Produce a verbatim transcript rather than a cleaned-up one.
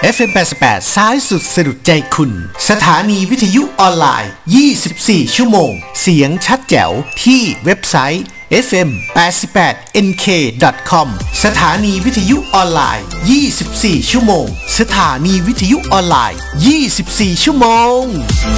เอฟ เอ็ม แปดสิบแปดซ้ายสุดสะดุดใจคุณสถานีวิทยุออนไลน์ยี่สิบสี่ชั่วโมงเสียงชัดแจ๋วที่เว็บไซต์ เอฟ เอ็ม แปดสิบแปด เอ็น เค ดอท คอม สถานีวิทยุออนไลน์ยี่สิบสี่ชั่วโมงสถานีวิทยุออนไลน์ยี่สิบสี่ชั่วโมง